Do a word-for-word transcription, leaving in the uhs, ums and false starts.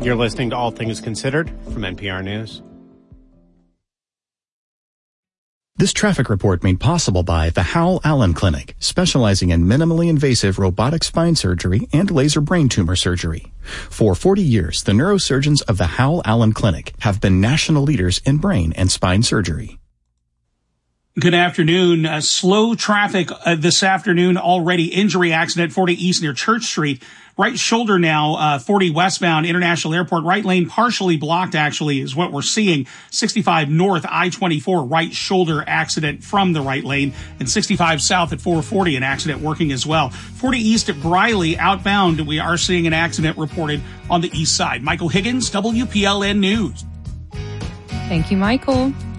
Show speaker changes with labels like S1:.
S1: You're listening to All Things Considered from N P R News.
S2: This traffic report made possible by the Howell Allen Clinic, specializing in minimally invasive robotic spine surgery and laser brain tumor surgery. For forty years, the neurosurgeons of the Howell Allen Clinic have been national leaders in brain and spine surgery.
S3: Good afternoon. Uh, slow traffic uh, this afternoon already. Injury accident, forty East near Church Street. Right shoulder now, uh, forty westbound International Airport. Right lane partially blocked, actually, is what we're seeing. sixty-five north, I twenty-four, right shoulder accident from the right lane. And sixty-five south at four forty, an accident working as well. forty east at Briley, outbound, we are seeing an accident reported on the east side. Michael Higgins, W P L N News.
S4: Thank you, Michael.